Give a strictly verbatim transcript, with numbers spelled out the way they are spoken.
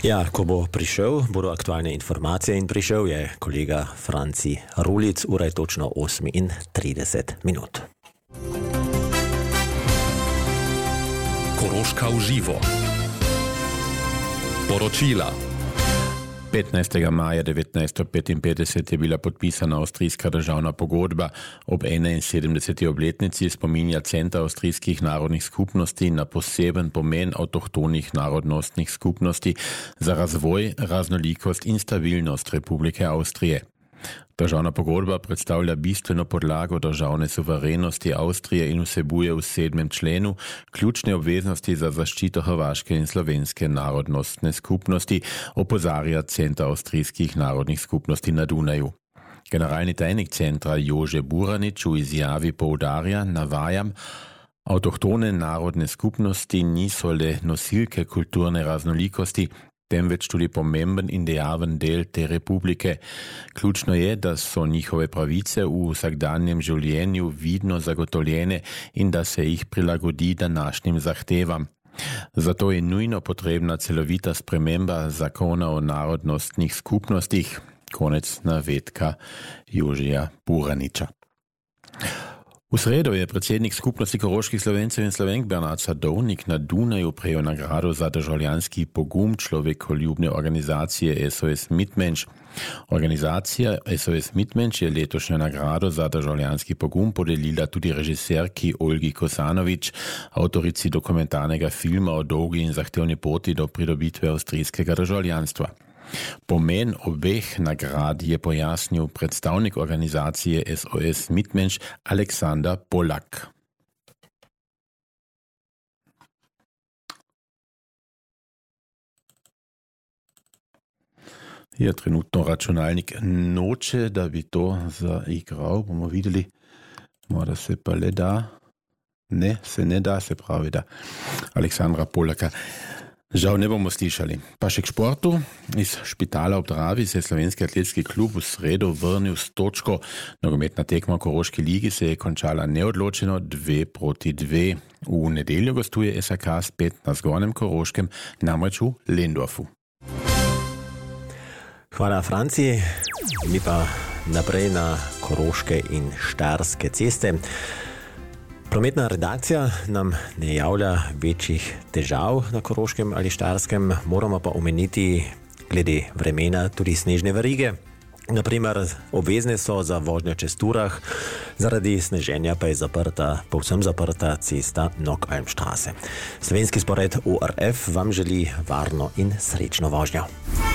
Ja, ko bo prišel, bodo aktualne informacije in prišel je kolega Franci Rulic, ura je točno osem in trideset minut. Koroška v živo. Poročila. petnajstega maja devetnajststo petinpetdeset je bila podpisana avstrijska državna pogodba. Ob enainsedemdeseti obletnici spominja Center avstrijskih narodnih skupnosti na poseben pomen avtohtonih narodnostnih skupnosti za razvoj, raznolikost in stabilnost Republike Avstrije. Državna pogodba predstavlja bistveno podlago državne suverenosti Avstrije in vsebuje v sedmem členu ključne obveznosti za zaščito hrvaške in slovenske narodnostne skupnosti, opozarja Center avstrijskih narodnih skupnosti na Dunaju. Generalni tajnik centra Jože Buranič v izjavi poudarja, navajam, avtohtone narodne skupnosti niso le nosilke kulturne raznolikosti, temveč tudi pomemben in dejaven del te republike. Ključno je, da so njihove pravice v vsakdanjem življenju vidno zagotovljene in da se jih prilagodi današnjim zahtevam. Zato je nujno potrebna celovita sprememba zakona o narodnostnih skupnostih. Konec navedka Jožeja Buraniča. V sredo je predsednik skupnosti koroških Slovencev in Slovenk Bernard Sadovnik na Dunaju prejel nagrado za državljanski pogum človekoljubne organizacije S O S Mitmensch. Organizacija S O S Mitmensch je letošnjo nagrado za državljanski pogum podelila tudi režiserki Olgi Kosanović, avtorici dokumentarnega filma o dolgi in zahtevni poti do pridobitve avstrijskega državljanstva. Pomen obeh nagrad je pojasnil predstavnik organizacije S O S Mitmensch Aleksandar Polak. Je trenutno računalnik noče, da bi to zaigral. Bomo videli, mora se pa le da. Ne, se ne da, se pravi da. Aleksandra Polaka. Žal ne bomo slišali. Pa še k športu. Iz Špitala ob Dravi se je slovenski atletski klub v sredo vrnil s točko. Nogometna tekma v Koroški ligi se je končala neodločeno dve proti dve. V nedeljo gostuje S A K spet na Zgornjem Koroškem, namreč v Lendorfu. Hvala, Franci. Mi pa naprej na koroške in štajerske ceste. Prometna redakcija nam ne javlja večjih težav na Koroškem ali Štajerskem, moramo pa omeniti glede vremena tudi snežne verige. Naprimer, obvezne so za vožnjo čez Turah, zaradi sneženja pa je zaprta, povsem zaprta cesta Nockalmstraße. Slovenski spored U R F vam želi varno in srečno vožnjo.